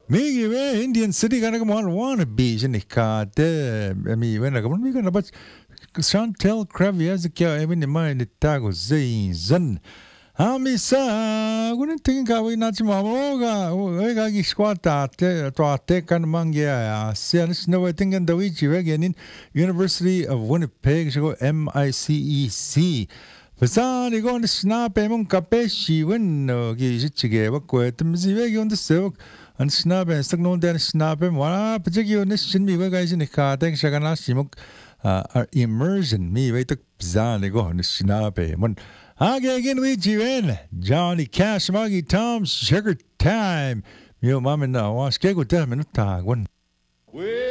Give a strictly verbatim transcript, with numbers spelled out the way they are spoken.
Migi we Indian city kana ka mon wanna be jini ka te mi we na ka mi kana but Chantel Kraviaz kya even in mind tago zin zan. Ami sa guna tingin ka we na chima moga we ga gi squata te to te kan mangya sian snow tingin da wichi we in University of Winnipeg go M I C E C. Fasan igon snap emon kapeshi wen gi jichige wa ko tumzi we gi on the silk. An snabe stagnon den snabe wala pajigi on shin mi we guys in ka tek shagana simuk our immersion mi we tok bzan go on snabe mon age again we jiwen Johnny Cash Magi Tom Sugar Time mi o mama na was ke go ten minute tag one